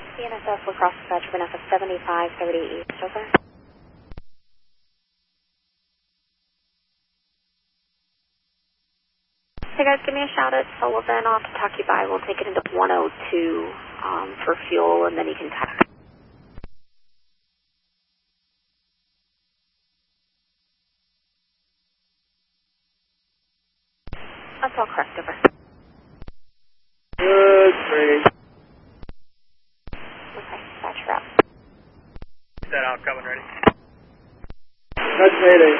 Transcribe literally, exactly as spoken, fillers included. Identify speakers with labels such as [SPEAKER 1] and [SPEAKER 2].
[SPEAKER 1] C N S F Lacrosse Dispatch, Vanessa seventy-five thirty East, over. Hey guys, give me a shout at Sullivan. I'll have to talk you by. We'll take it into one oh two um, for fuel, and then you can text. That's all correct, over.
[SPEAKER 2] Good, three.
[SPEAKER 1] Okay, dispatch, you're out.
[SPEAKER 2] Set out, coming ready. That's Mayday.